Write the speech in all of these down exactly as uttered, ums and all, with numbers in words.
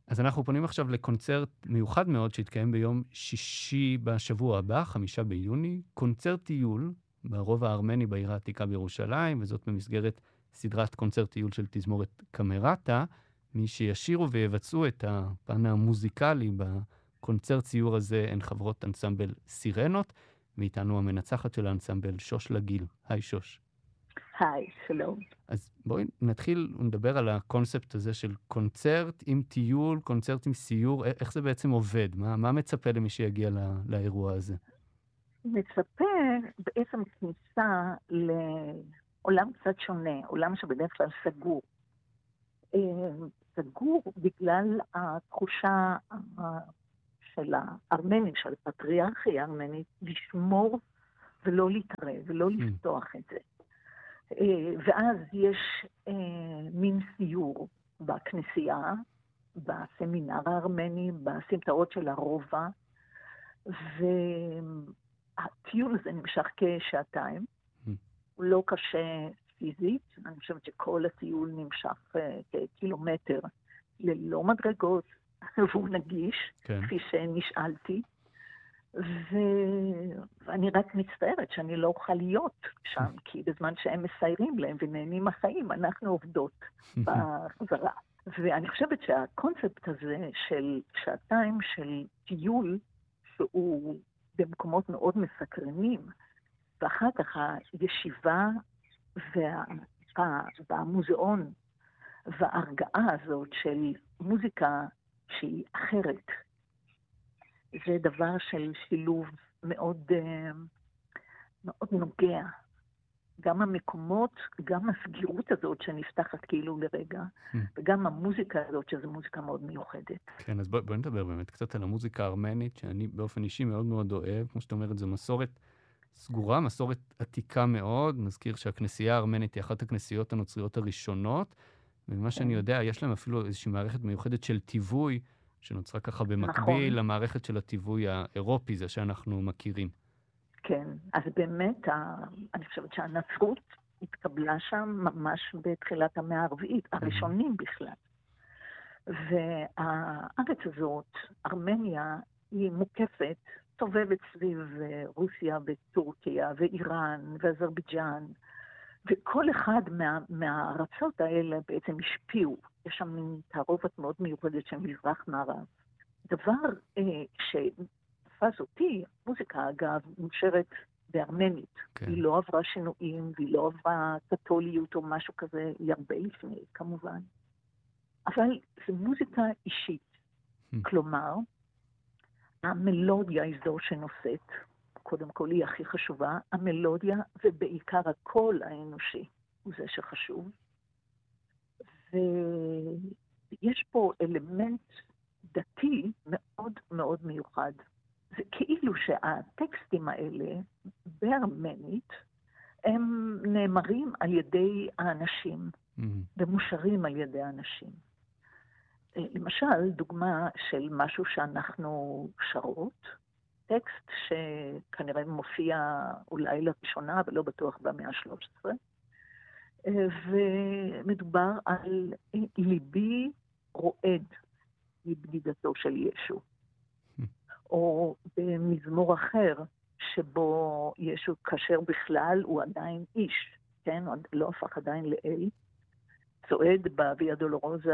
אז אנחנו פונים עכשיו לקונצרט מיוחד מאוד שהתקיים ביום שישי בשבוע הבא, חמישה ביוני, קונצרט טיול ברובע הארמני בעיר העתיקה בירושלים, וזאת במסגרת סדרת קונצרט טיול של תזמורת קמרטה. מי שישירו ויבצעו את הפן המוזיקלי בקונצרט ציור הזה הן חברות אנסמבל סירנות, ואיתנו המנצחת של האנסמבל שוש לגיל. היי שוש. היי, שלום. אז בואי נתחיל ונדבר על הקונספט הזה של קונצרט עם טיול, קונצרט עם סיור, איך זה בעצם עובד? מה, מה מצפה למי שיגיע לא, לאירוע הזה? מצפה בעצם כניסה לעולם קצת שונה, עולם שבדרך כלל סגור. סגור בגלל התחושה של הארמנים, של הפטריארכיה הארמנית, לשמור ולא להתערב ולא לפתוח את זה. ואז יש מין סיור בכנסייה, בסמינר הארמני, בסמטאות של הרובע, והטיול הזה נמשך כשעתיים. הוא לא קשה פיזית, אני חושבת שכל הטיול נמשך כקילומטר ללא מדרגות, והוא נגיש, כן. כפי שנשאלתי. ו... ואני רק מצטערת שאני לא אוכל להיות שם, כי בזמן שהם מסיירים להם ונהנים מהחיים, אנחנו עובדות בחזרה. ואני חושבת שהקונספט הזה של שעתיים של טיול, שהוא במקומות מאוד מסקרנים, ואחר כך הישיבה וה... במוזיאון, וההרגעה הזאת של מוזיקה שהיא אחרת, זה דבר של שילוב מאוד, מאוד נוגע. גם המקומות, גם הסגירות הזאת שנפתחת כאילו לרגע, וגם המוזיקה הזאת, שזו מוזיקה מאוד מיוחדת. כן, אז בואי בוא נדבר באמת קצת על המוזיקה הארמנית, שאני באופן אישי מאוד מאוד אוהב. כמו שאתה אומרת, זו מסורת סגורה, מסורת עתיקה מאוד. נזכיר שהכנסייה הארמנית היא אחת הכנסיות הנוצריות הראשונות, וממה שאני יודע, יש להם אפילו איזושהי מערכת מיוחדת של טיווי, שנוצרה ככה במקביל נכון. למערכת של הטיווי האירופי, זה שאנחנו מכירים. כן, אז באמת, אני חושבת שהנצרות התקבלה שם ממש בתחילת המאה הרביעית, הראשונים בכלל. והארץ הזאת, ארמניה, היא מוקפת, סובבת סביב רוסיה וטורקיה ואיראן ואזרבייג'אן, וכל אחד מה, מהארצות האלה בעצם השפיעו. יש שם מין תערובת מאוד מיוחדת של מזרח מערב. דבר אה, שתפס אותי, מוזיקה אגב, מושרת בארמנית. כן. היא לא עברה שינויים, והיא לא עברה קתוליות או משהו כזה, היא הרבה לפני, כמובן. אבל זו מוזיקה אישית. Hmm. כלומר, המלודיה היא זו שנושאת, קודם כל היא הכי חשובה, המלודיה ובעיקר הקול האנושי הוא זה שחשוב. ויש פה אלמנט דתי מאוד מאוד מיוחד. זה כאילו שהטקסטים האלה בארמנית הם נאמרים על ידי האנשים, mm-hmm. ומושרים על ידי האנשים. למשל, דוגמה של משהו שאנחנו שרות, טקסט שכנראה מופיע אולי לראשונה, אבל לא בטוח במאה ה-שלוש עשרה, ומדובר על ליבי רועד מבדידתו של ישו. או במזמור אחר, שבו ישו כאשר בכלל הוא עדיין איש, כן? לא הפך עדיין לאל, צועד בוויה דולורוזה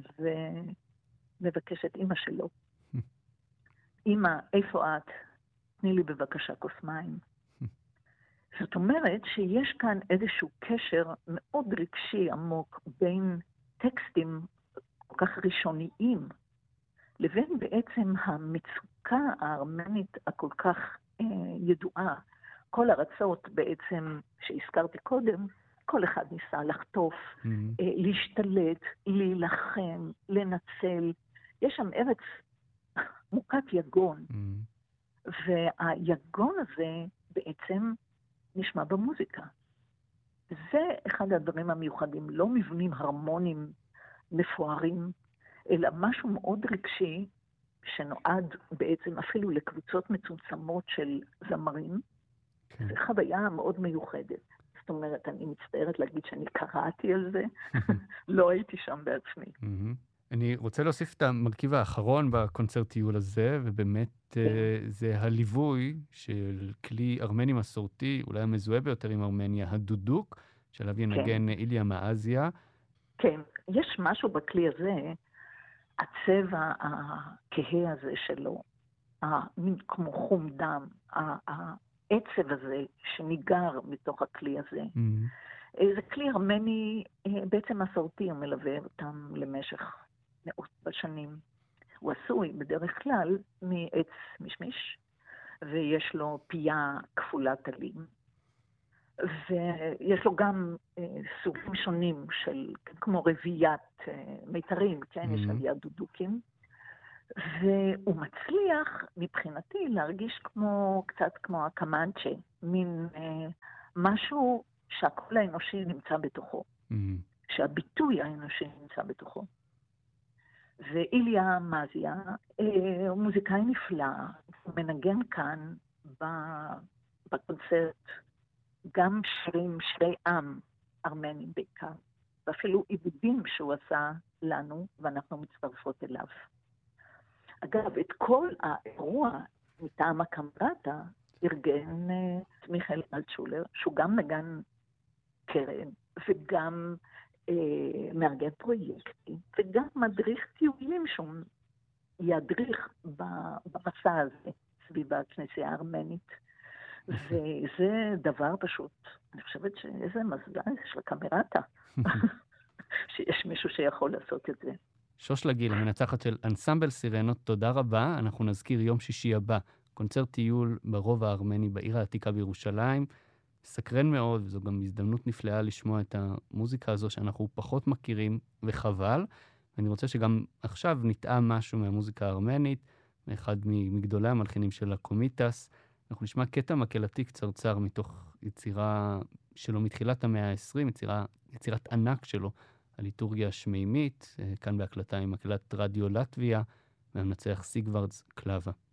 ומבקש את אמא שלו. אמא, איפה את? תני לי בבקשה כוס מים. זאת אומרת שיש כאן איזשהו קשר מאוד רגשי עמוק בין טקסטים כל כך ראשוניים, לבין בעצם המצוקה הארמנית הכל כך אה, ידועה. כל ארצות בעצם שהזכרתי קודם, כל אחד ניסה לחטוף, mm-hmm. אה, להשתלט, להילחם, לנצל. יש שם ארץ מוכת יגון. Mm-hmm. והיגון הזה בעצם נשמע במוזיקה. זה אחד הדברים המיוחדים, לא מבנים הרמונים מפוארים, אלא משהו מאוד רגשי, שנועד בעצם אפילו לקבוצות מצומצמות של זמרים. כן. זו חוויה מאוד מיוחדת. זאת אומרת, אני מצטערת להגיד שאני קראתי על זה, לא הייתי שם בעצמי. אני רוצה להוסיף את המרכיב האחרון בקונצרט טיול הזה, ובאמת כן, זה הליווי של כלי ארמני מסורתי, אולי המזוהה ביותר עם ארמניה, הדודוק, שעליו כן, ינגן איליה מאזיה. כן. יש משהו בכלי הזה, הצבע הכהה הזה שלו, מין כמו חום דם, העצב הזה שניגר מתוך הכלי הזה. Mm, זה כלי ארמני בעצם מסורתי, הוא מלווה אותם למשך מאות בשנים. הוא עשוי בדרך כלל מעץ משמיש, ויש לו פייה כפולת עלים. ויש לו גם אה, סוגים שונים של, כמו רביית אה, מיתרים, כן, יש mm, עליית דודוקים. והוא מצליח מבחינתי להרגיש כמו, קצת כמו הקמנצ'ה, מין אה, משהו שהקול האנושי נמצא בתוכו, mm. שהביטוי האנושי נמצא בתוכו. ואיליה מאזיה אה, הוא מוזיקאי נפלא, הוא מנגן כאן בקונצרט גם שירים, שירי עם ארמנים בעיקר, ואפילו עיבודים שהוא עשה לנו, ואנחנו מצטרפות אליו. אגב, את כל האירוע מטעם הקמרטה ארגן את מיכאל אלטשולר, שהוא גם נגן קרן, וגם אה, מארגן פרויקטים, וגם מדריך טיולים שהוא ידריך במסע הזה, סביב הכנסייה הארמנית. וזה דבר פשוט, אני חושבת שאיזה מזל של הקמרטה, שיש מישהו שיכול לעשות את זה. שוש לגיל, המנצחת של אנסמבל סירנות, תודה רבה. אנחנו נזכיר יום שישי הבא, קונצרט טיול ברובע הארמני בעיר העתיקה בירושלים. סקרן מאוד, וזו גם הזדמנות נפלאה לשמוע את המוזיקה הזו שאנחנו פחות מכירים, וחבל. ואני רוצה שגם עכשיו נטעם משהו מהמוזיקה הארמנית, מאחד מגדולי המלחינים של הקומיטס. אנחנו נשמע קטע מקהלתי קצרצר מתוך יצירה שלו מתחילת המאה ה-עשרים, יצירה, יצירת ענק שלו, הליטורגיה השמימית, כאן בהקלטה עם מקהלת רדיו לטביה, והמנצח סיגוורדס קלאבה.